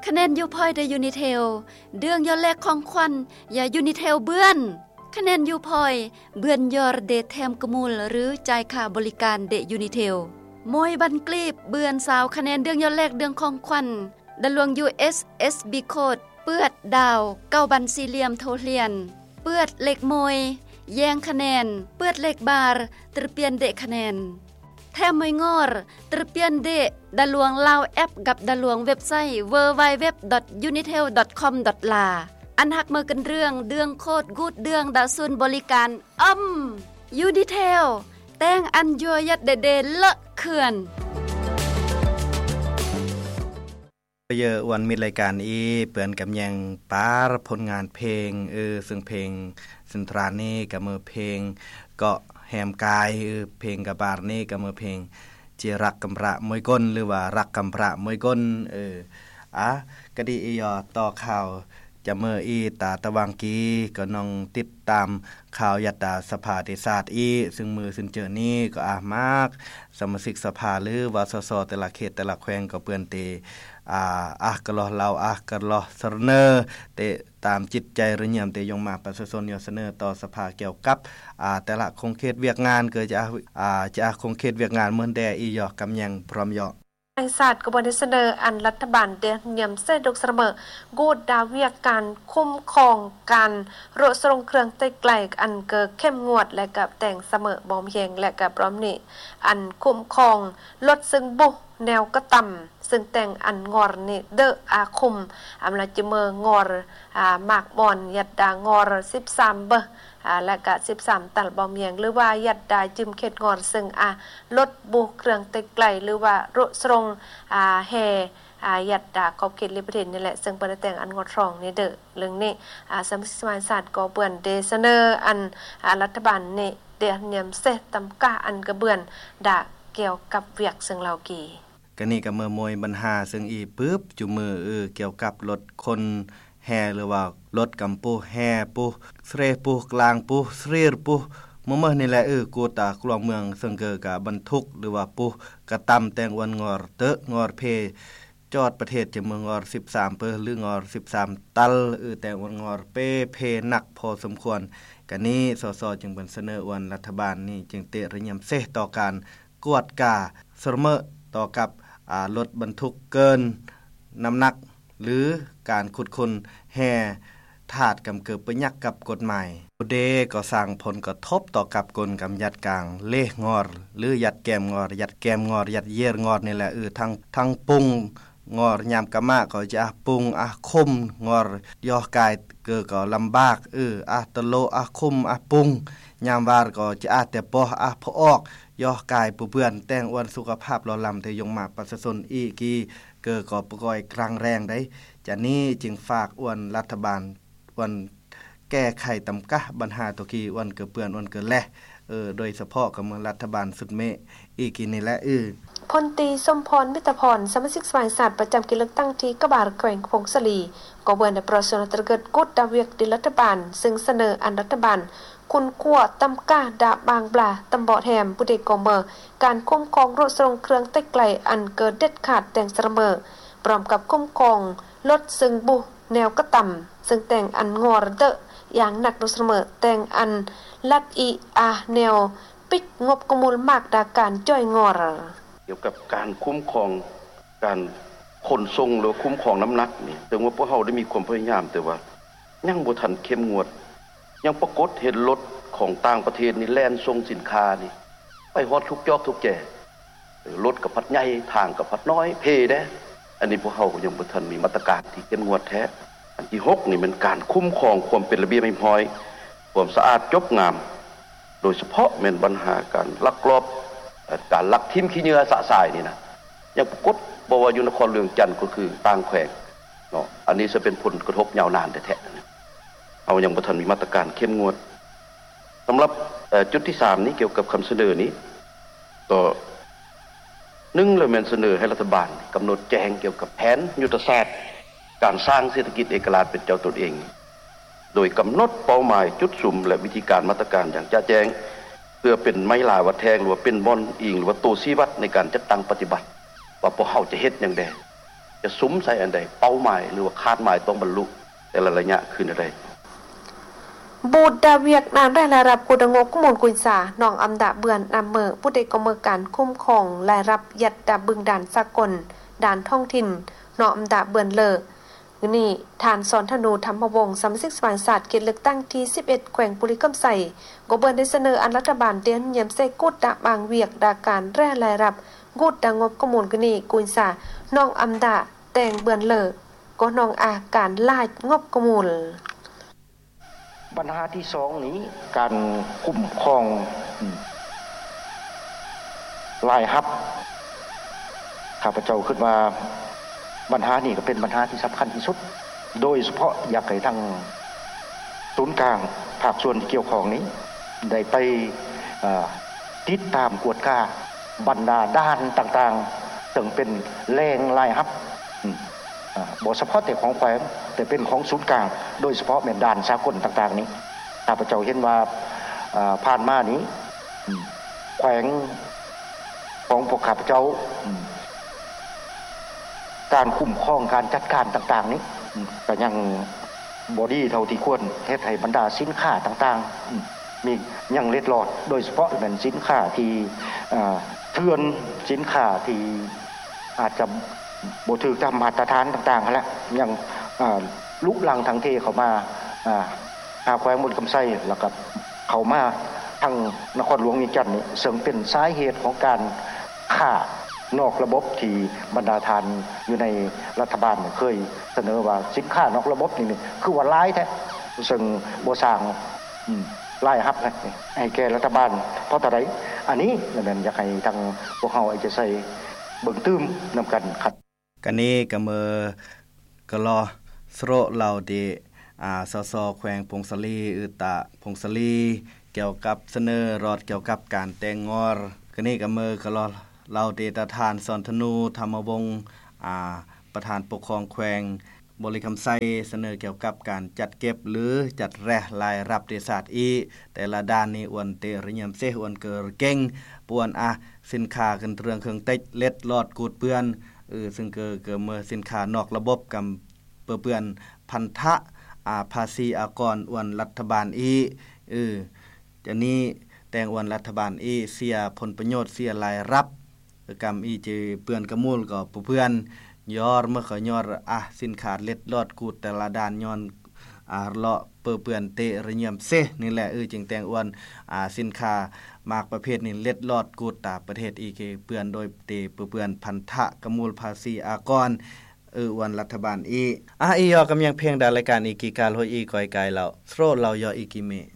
คะแนนยูพอยต์เดยูนิเทลเดืองยอแลกของควันอย่ายูนิเทลเบือนคะแนนยูพอยต์เบือนยอร์เดแทมกมูลหรือจ่ายค่าบริการเดยูนิเทลมวยบันกลีบเบือนสาวคะแนนเดืองยอแลกเดืองของควันดะลวง USSB โคดเปื้อดดาวเก้าบันสี่เหลี่ยมโทเลียนเปื้อดเลขมวยแยงคะแนนเปื้อดเลขบาร์ตรเปียนเดคะแนนแทมมวยงอร์ตรเปียนเดดะลวงลาวแอปกับดะลวงเว็บไซต์ www.unitel.com.la อันหักมือกันเรื่องเดืองโคดกูดเดืองดาซุนบริการUnitel แต่งอันยัวยัดเดเลอะเขื่อนเยอะวันมีรายการเปื่อนกับยังปาผลงานเพลงซึ่งเพลงสินทรานี่กับมือเพลงเกาะแหมกายเพลงกับบาร์นี่กับมือเพลงจิรักกำระมวยก้นหรือว่ารักกำระมวยก้นกะดีต่อข่าวจะเมื่อตาตะวังกีก็น้องติดตามข่าวยัตตาสภาเทศาสตร์ซึ่งมือซึ่งเจอนี้ก็มากสมาชิกสภาหรือว่าสสแต่ละเขตแต่ละแขวงก็เปื้อนเตกะลอเรากะลอเสนอเตตามจิตใจหรือเยี่ยมเตยงมาประชาชนเสนอต่อสภาเกี่ยวกับแต่ละคงเขตเวียกงานเกิดจะคงเขตเวียกงานเมืองแดยอกำยังพร้อมยอทางศาสตร์ก็บ่ได้เสนออันรัฐบาลเดเนียมเสดกเสมอกูดดาเวียการคุ้มครองการโรสรงเครื่องใต้ไกลอันเกิดเข้มงวดและกับแต่งเสมอบอมเฮงและกับพร้อมนี่อันคุ้มครองลดซึ่งบุแนวกระต่ำซึ่งแต่งอันงอร์นี่เดออาคุมอำลาจิเมองอร์มากบอนยัดดางอร์13เบอและก็13ตัลบอมเมียงหรือว่ายัดดาจิมเขตงอร์ซึ่งลดบุเครื่องไตไกลหรือว่าโรสรงแฮยัดดาขอบเขตริบเทนนี่แหละซึ่งเปิ้นแต่งอันงอดรองนี่เด้อเรื่องนี้สมาชิกสภาศาสตร์ก็เปื้อนเดเสนออันรัฐบาลนี่เดเนียมเสตำกะอันกระเบือนดาเกี่ยวกับเวียกซึ่งเรากีก็นี่ก็เมื่อมวยปัญหาซึ่งปึ๊บจุมือเกี่ยวกับรถคนแห่หรือว่ารถกำปูแห่ปูเสรปูกลางปูเสรปูเมื่อนี่แหละกูตากลวงเมืองซึ่งเกิดกับบรรทุกหรือว่าปูกระตำแตงวันงอร์เตะงอร์เพจอดประเทศจะเมืองงอร์13หรืองอร์13ตัลแตงวันงอร์เพหนักพอสมควรกันนี้สสจึงเป็นเสนอวันรัฐบาลนี่จึงเตะระยำเสต่อการกวดกาเสมอต่อกับรถบรรทุกเกินน้ำหนักหรือการขุดคนแห่ถาดกำเกิดไปยักกับกฎหมายเดก็สร้างผลกระทบต่อกับกลกำยัดกลางเลขงอรหรือยัดแกมงอรยัดแกมงอรยัดเยียงอรนี่แหละทั้งปุงงอรยามกะมะก็จะปุงคมงอรย่อกายเกิดก็ลำบากตะโลคมปุงยามวาดก็จะแต่ปอพอออกย่อกายผู้เพื่อนแต่งอ้วนสุขภาพหล่อลำแต่ยงมาประชาชนกีเกิดก็ประกอยกลางแรงได้จากนี้จึงฝากอ้วนรัฐบาลอ้วนแก้ไขตำกะปัญหาตัวกี้อ้วนเกิดเปื้อนอ้วนเกิดแลโดยเฉพาะกับเมืองรัฐบาลสุดเมกีนี่แหละพลตรีสมพรมิตรพรสมาชิกสภาศาสตร์ประจำกิจเลือกตั้งที่กบาลแขวงพงศลีก็เบิ่นในประชาชนตระเกิดกุดดาเวียกดิรัฐบาลซึ่งเสนออันรัฐบาลคุณกัวตำกาดาบางปลาตำเบาะแหมผู้เด็กกอเมอการคุ้มครองรถทรงเครื่องใต้ไกลอันเกิดเด็ดขาดแต่งเสมอพร้อมกับคุ้มครองลดซึ่งบุแนวกระต่ำซึ่งแต่งอันงอร์เดอย่างหนักโดยเสมอแต่งอันลัดแนวปิกงบกมูลมากดาการจ้อยงอร์เกี่ยวกับการคุ้มครองการขนส่งหรือคุ้มครองน้ำหนักนี่ถึงว่าพวกเราได้มีความพยายามแต่ว่ายังบ่ทันเข้มงวดยังปรากฏเห็นรถของต่างประเทศนี่แล่นส่งสินค้านี่ไปฮอดทุกจอกทุกแก่รถกับพัดใหญ่ทางกับพัดน้อยเพเด้อันนี้พวกเรายังบ่ทันมีมาตรการที่เข้มงวดแท้อันที่6นี่มันการคุ้มครองความเป็นระเบียบเรียบร้อยความสะอาดจบงามโดยเฉพาะแม่นปัญหาการลักลอบการลักทิ่มขี้เหงื่อสะสายนี่นะยังปรากฏบ่ว่าอยู่นครหลวงจันทน์ก็คือต่างแขวงเนาะอันนี้จะเป็นผลกระทบยาวนานแท้ๆเอายังบ่ทันมีมาตรการเข้มงวดสำหรับจุดที่3นี้เกี่ยวกับคำเสนอนี้ก็1เลยแม่นเสนอให้รัฐบาลกำหนดแจงเกี่ยวกับแผนยุทธศาสตร์การสร้างเศรษฐกิจเอกราชเป็นเจ้าตนเองโดยกำหนดเป้าหมายจุดสุ่มและวิธีการมาตรการอย่างชัดแจ้งเพื่อเป็นไม้ลายวัดแทงหรือว่าเป็นบอนอิงหรือว่าตัวชี้วัดในการจัดตั้งปฏิบัติว่าพวกเฮาจะเฮ็ดจังได๋จะสุ้มใส่อันใดเป้าหมายหรือว่าคาดหมายต้องบรรลุแต่ละระยะขึ้นอะไรบูดดาเวียกนานได้รายรับกูดงกกุมลกุยสาน้องอำดาเบือนนำเมอผู้ใดก็เมอการคุ้มครองรายรับยัดดาบึงด่านสากลด่านท้องถิ่นน้องอำดาเบือนเลอนี่ทานสอนธนูธรรมวงศ์สมาชิกสภาศาสตร์เขตเลือกตั้งที่11แขวงปุริกำไสก็เบิ่นได้เสนออันรัฐบาลเตียนเยี่ยมใส่กุดดะบางเวียกดาการแร่รายรับกุดดางบกมูลกนี่กุยสาน้องอำดาแต่งเบือนเลอก็น้องอาการลายงบกมูลปัญหาที่2นี้การคุ้มครองรายรับข้าพเจ้าขึ้นมาปัญหานี้ก็เป็นปัญหาที่สำคัญที่สุดโดยเฉพาะอยากให้ทางศูนย์กลางภาคส่วนที่เกี่ยวข้องนี้ได้ไปติดตามกวดกาบรรดาด้านต่างๆซึ่งเป็นแหล่งรายรับบ่เฉพาะแต่ของแขวงแต่เป็นของศูนย์กลางโดยเฉพาะแม่นด้านสากลต่างๆนี้ข้าพเจ้าเห็นว่าผ่านมานี้แขวงของพวกข้าพเจ้าการคุ้มครองการจัดการต่างๆนี้ก็ยังบ่ดีเท่าที่ควรเฮ็ดให้บรรดาสินค้าต่างๆมียังเล็ดลอดโดยเฉพาะเป็นสินค้าที่เถื่อนสินค้าที่อาจจะบ่ถูกตามมาตรฐานต่างๆแล้วยังลุกลังทางเทเข้ามาหาแขวงมนต์คำไส้แล้วก็เข้ามาทางนครหลวงเวียงจันทน์นี่ซึ่งเป็นสาเหตุของการค้านอกระบบที่บรรดาทานอยู่ในรัฐบาลเคยเสนอว่าสินค้านอกระบบนี่คือว่าร้ายแท้ซึ่งบ่สร้างรายรับให้แก่รัฐบาลเพราะตะไดอันนี้นั่นอยากให้ทางพวกเฮาจะใส่เบิ่งตื้มนำกันครับกันนี้ก็มือกะลอสโรเราดีสสแขวงพงศลีตะพงศลีเกี่ยวกับเสนอรอดเกี่ยวกับการแต่งงอรกันนี้ก็มือกะลอเราเดตทานสอนธนูธรรมวงศ์ประธานปกครองแขวงบริคำไซเสนอเกี่ยวกับการจัดเก็บหรือจัดแร่รายรับเดศาสตร์แต่ละด้านนี้อวนเตระยำเซอวนเกอเก่งปวนสินค้ากันเรื่องเครื่องเต็กเล็ดลอดกูดเปื้อนซึ่งเกิดเมื่อสินค้านอกระบบกับเปื้อนพันธะภาษีอากรอวนรัฐบาลจะนี้แต่งอวนรัฐบาลเสียผลประโยชน์เสียรายรับกรรมจะเปื้อนกระมูลก็เพื่อนยอดเมื่อเขายอดสินค้าเล็ดลอดกูดแต่ละด้านย้อนเลาะเปื้อนเตระเยี่ยมเซนี่แหละจึงแต่งอวนสินค้ามากประเภทนี้เล็ดลอดกูดตาประเทศอีกเปื้อนโดยเตเปื้อนพันธะกระมูลภาษีอากรวันรัฐบาลยอกำยังเพียงดารายการอีกกี่การโหยก่อยกายเราโสรเรายออีกิเม